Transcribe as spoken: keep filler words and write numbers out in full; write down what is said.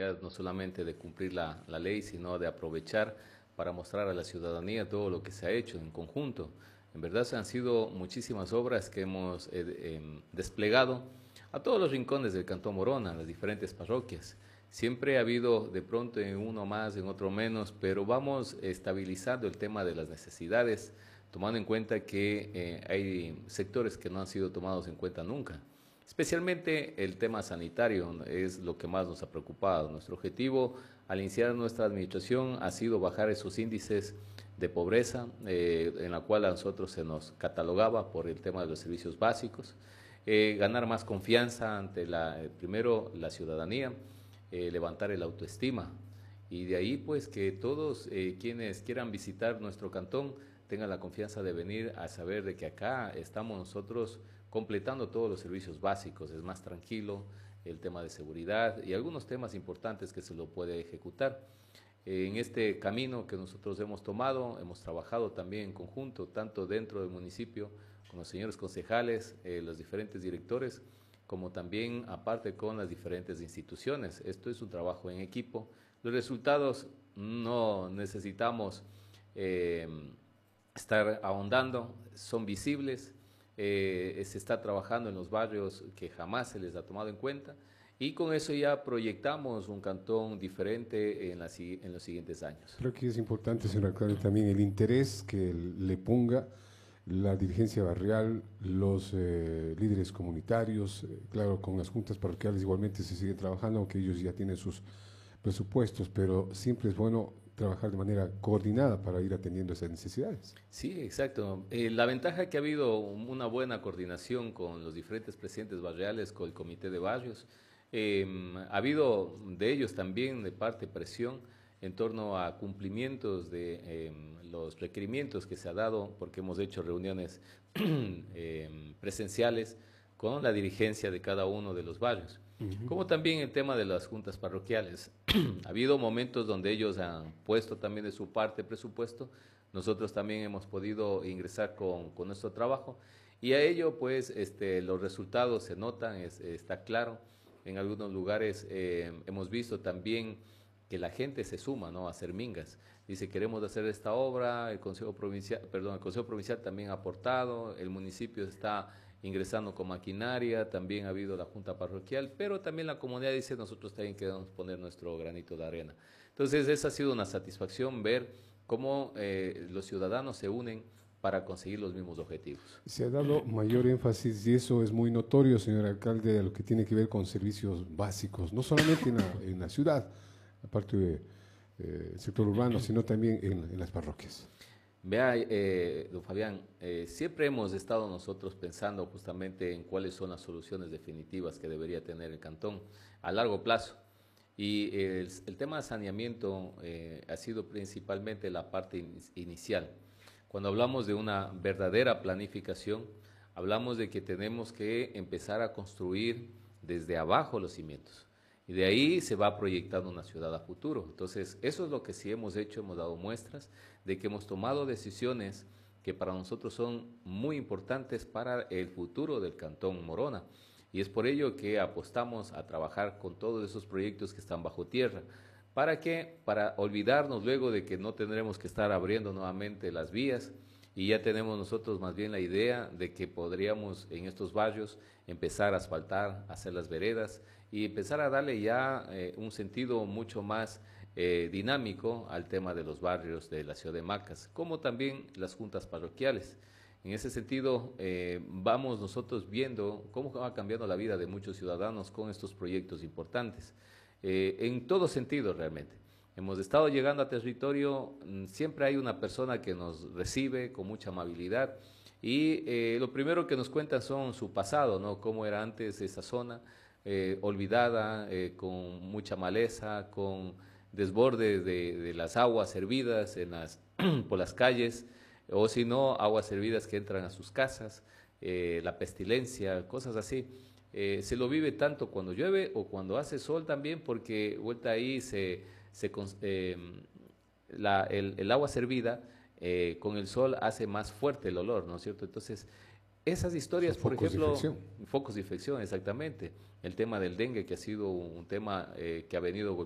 responsabilidad no solamente de cumplir la, la ley, sino de aprovechar para mostrar a la ciudadanía todo lo que se ha hecho en conjunto. En verdad han sido muchísimas obras que hemos eh, eh, desplegado a todos los rincones del Cantón Morona, las diferentes parroquias. Siempre ha habido de pronto en uno más, en otro menos, pero vamos estabilizando el tema de las necesidades, tomando en cuenta que eh, hay sectores que no han sido tomados en cuenta nunca. Especialmente el tema sanitario es lo que más nos ha preocupado. Nuestro objetivo al iniciar nuestra administración ha sido bajar esos índices de pobreza, eh, en la cual a nosotros se nos catalogaba por el tema de los servicios básicos, eh, ganar más confianza ante la, eh, primero la ciudadanía, eh, levantar el autoestima y de ahí pues que todos eh, quienes quieran visitar nuestro cantón tengan la confianza de venir a saber de que acá estamos nosotros completando todos los servicios básicos, es más tranquilo el tema de seguridad y algunos temas importantes que se lo puede ejecutar. En este camino que nosotros hemos tomado, hemos trabajado también en conjunto, tanto dentro del municipio, con los señores concejales, eh, los diferentes directores, como también aparte con las diferentes instituciones. Esto es un trabajo en equipo. Los resultados no necesitamos eh, estar ahondando, son visibles, eh, se está trabajando en los barrios que jamás se les ha tomado en cuenta y con eso ya proyectamos un cantón diferente en, la, en los siguientes años. Creo que es importante, señor alcalde, también el interés que le ponga la dirigencia barrial, los eh, líderes comunitarios, eh, claro, con las juntas parroquiales igualmente se sigue trabajando, aunque ellos ya tienen sus presupuestos, pero siempre es bueno trabajar de manera coordinada para ir atendiendo esas necesidades. Sí, exacto. Eh, la ventaja que ha habido una buena coordinación con los diferentes presidentes barriales, con el comité de barrios, eh, ha habido de ellos también de parte presión en torno a cumplimientos de eh, los requerimientos que se ha dado, porque hemos hecho reuniones eh, presenciales con la dirigencia de cada uno de los barrios, uh-huh. Como también el tema de las juntas parroquiales. Ha habido momentos donde ellos han puesto también de su parte presupuesto, nosotros también hemos podido ingresar con, con nuestro trabajo y a ello pues este, los resultados se notan, es, está claro. En algunos lugares eh, hemos visto también que la gente se suma, ¿no?, a hacer mingas. Dice, queremos hacer esta obra, el Consejo Provincial, perdón, el Consejo Provincial también ha aportado, el municipio está ingresando con maquinaria, también ha habido la Junta Parroquial, pero también la comunidad dice, nosotros también queremos poner nuestro granito de arena. Entonces, esa ha sido una satisfacción ver cómo eh, los ciudadanos se unen para conseguir los mismos objetivos. Se ha dado mayor énfasis, y eso es muy notorio, señor alcalde, a lo que tiene que ver con servicios básicos, no solamente en la, en la ciudad, aparte del eh, sector urbano, sino también en, en las parroquias. Vea, eh, don Fabián, eh, siempre hemos estado nosotros pensando justamente en cuáles son las soluciones definitivas que debería tener el cantón a largo plazo. Y el, el tema de saneamiento eh, ha sido principalmente la parte in, inicial. Cuando hablamos de una verdadera planificación, hablamos de que tenemos que empezar a construir desde abajo los cimientos. Y de ahí se va proyectando una ciudad a futuro. Entonces, eso es lo que sí hemos hecho, hemos dado muestras de que hemos tomado decisiones que para nosotros son muy importantes para el futuro del Cantón Morona. Y es por ello que apostamos a trabajar con todos esos proyectos que están bajo tierra. ¿Para qué? Para olvidarnos luego de que no tendremos que estar abriendo nuevamente las vías y ya tenemos nosotros más bien la idea de que podríamos en estos barrios empezar a asfaltar, hacer las veredas y empezar a darle ya eh, un sentido mucho más eh, dinámico al tema de los barrios de la ciudad de Macas, como también las juntas parroquiales. En ese sentido, eh, vamos nosotros viendo cómo va cambiando la vida de muchos ciudadanos con estos proyectos importantes, eh, en todo sentido realmente. Hemos estado llegando a territorio, siempre hay una persona que nos recibe con mucha amabilidad y eh, lo primero que nos cuentan son su pasado, ¿no? Cómo era antes esa zona, eh, olvidada, eh, con mucha maleza, con desbordes de, de las aguas servidas en las, por las calles, o si no, aguas servidas que entran a sus casas, eh, la pestilencia, cosas así. Eh, se lo vive tanto cuando llueve o cuando hace sol también, porque vuelta ahí se, se, eh, la, el, el agua servida eh, con el sol hace más fuerte el olor, ¿no es cierto? Entonces, esas historias, por ejemplo, focos de infección. Focos de infección, exactamente. El tema del dengue, que ha sido un tema eh, que ha venido